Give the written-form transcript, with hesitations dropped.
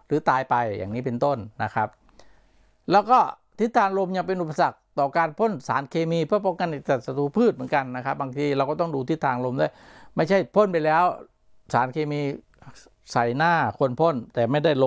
หรือตายไปอย่างนี้เป็นต้นนะครับแล้วก็ทิศทางลมยังเป็นอุปสรรคต่อการพ่นสารเคมีเพื่อป้องกันศัตรูพืชเหมือนกันนะครับบางทีเราก็ต้องดูทิศทางลมด้วยไม่ใช่พ่นไปแล้วสารเคมีใส่หน้าคนพ่นแต่ไม่ได้ลง